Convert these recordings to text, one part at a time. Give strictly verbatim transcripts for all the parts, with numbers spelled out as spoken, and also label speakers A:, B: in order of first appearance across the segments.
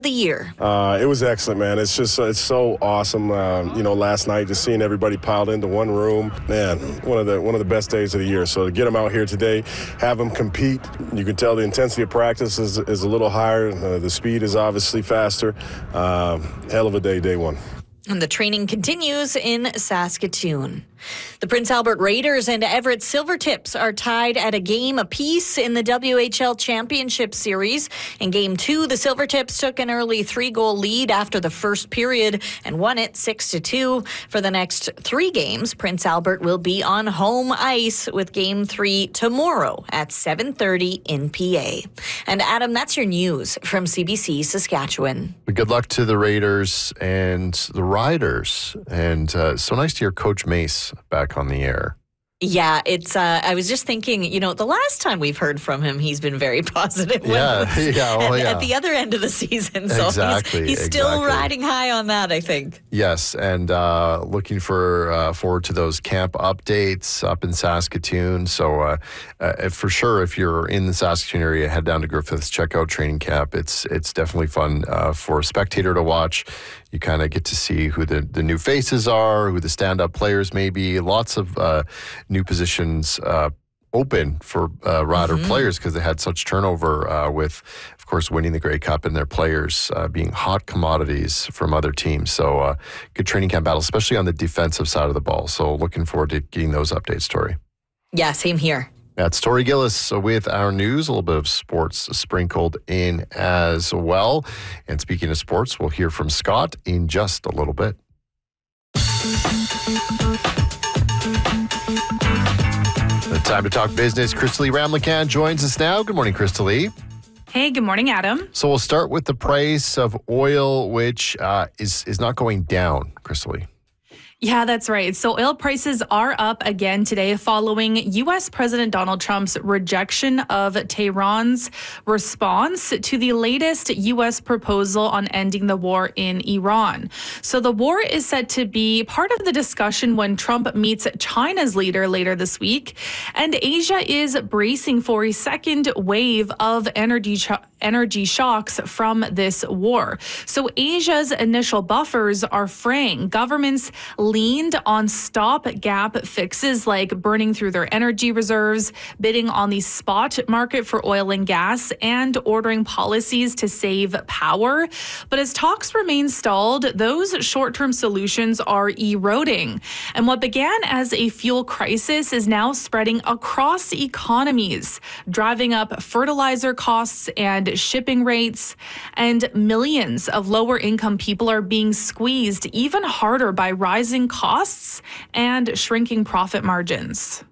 A: the year.
B: Uh, it was excellent, man. It's just it's so awesome. Um, you know, last night just seeing everybody piled into one room, man, one of the one of the best days of the year. So to get them out here today, have them compete, you can tell the intensity of practice is is a little higher. Uh, the speed is obviously faster. Um, hell of a day, day one.
A: And the training continues in Saskatoon. The Prince Albert Raiders and Everett Silvertips are tied at a game apiece in the W H L Championship Series. In Game two, the Silvertips took an early three-goal lead after the first period and won it six to two. For the next three games, Prince Albert will be on home ice with Game three tomorrow at seven thirty in P A. And Adam, that's your news from C B C Saskatchewan.
C: Good luck to the Raiders and the Riders. And uh, so nice to hear Coach Mace back on the air.
A: Yeah, it's. Uh, I was just thinking, you know, the last time we've heard from him, he's been very positive.
C: Yeah, yeah, well,
A: at,
C: yeah.
A: At the other end of the season, so
C: exactly,
A: he's, he's
C: exactly.
A: still riding high on that, I think.
C: Yes, and uh, looking for uh, forward to those camp updates up in Saskatoon. So uh, uh, for sure, if you're in the Saskatoon area, head down to Griffiths, check out training camp. It's it's definitely fun uh, for a spectator to watch. You kind of get to see who the, the new faces are, who the stand-up players may be. Lots of uh, new positions uh, open for uh, Rider mm-hmm. players because they had such turnover uh, with, of course, winning the Grey Cup and their players uh, being hot commodities from other teams. So uh, good training camp battle, especially on the defensive side of the ball. So looking forward to getting those updates, Tori.
A: Yeah, same here.
C: That's Tori Gillis with our news, a little bit of sports sprinkled in as well. And speaking of sports, we'll hear from Scott in just a little bit. The time to talk business. Crystal Lee Ramlakan joins us now. Good morning, Crystal Lee.
D: Hey, good morning, Adam.
C: So we'll start with the price of oil, which uh, is, is not going down, Crystal Lee.
D: Yeah, that's right. So oil prices are up again today following U S President Donald Trump's rejection of Tehran's response to the latest U S proposal on ending the war in Iran. So the war is set to be part of the discussion when Trump meets China's leader later this week. And Asia is bracing for a second wave of energy ch- energy shocks from this war. So Asia's initial buffers are fraying. Governments leaned on stopgap fixes like burning through their energy reserves, bidding on the spot market for oil and gas, and ordering policies to save power. But as talks remain stalled, those short-term solutions are eroding. And what began as a fuel crisis is now spreading across economies, driving up fertilizer costs and shipping rates. And millions of lower-income people are being squeezed even harder by rising costs and shrinking profit margins.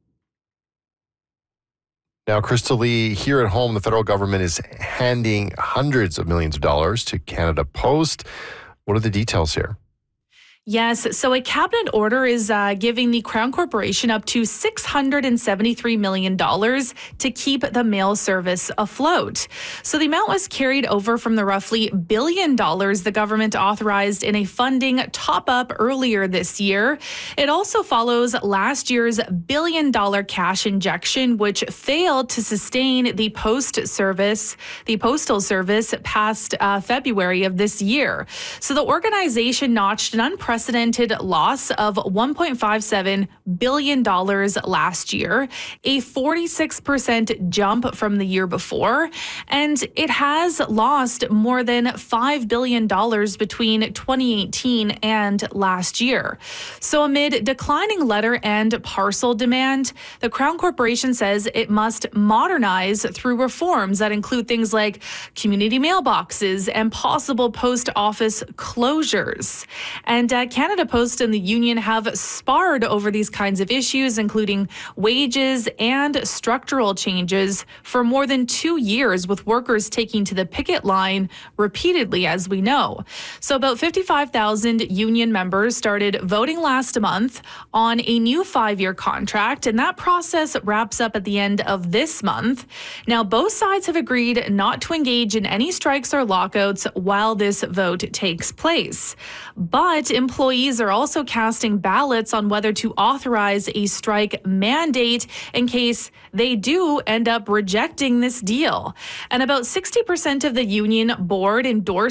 C: Now, Crystal Lee, here at home, the federal government is handing hundreds of millions of dollars to Canada Post. What are the details here?
D: Yes, so a cabinet order is uh, giving the Crown Corporation up to six hundred seventy-three million dollars to keep the mail service afloat. So the amount was carried over from the roughly billion dollars the government authorized in a funding top-up earlier this year. It also follows last year's billion-dollar cash injection, which failed to sustain the post service, the postal service past uh, February of this year. So the organization notched an unprecedented unprecedented loss of one point five seven billion dollars last year, a forty-six percent jump from the year before, and it has lost more than five billion dollars between twenty eighteen and last year. So amid declining letter and parcel demand, the Crown Corporation says it must modernize through reforms that include things like community mailboxes and possible post office closures. And uh, Canada Post and the union have sparred over these kinds of issues, including wages and structural changes, for more than two years, with workers taking to the picket line repeatedly, as we know. So about fifty-five thousand union members started voting last month on a new five-year contract, and that process wraps up at the end of this month. Now, both sides have agreed not to engage in any strikes or lockouts while this vote takes place. But employees employees are also casting ballots on whether to authorize a strike mandate in case they do end up rejecting this deal. And about sixty percent of the union board endorsed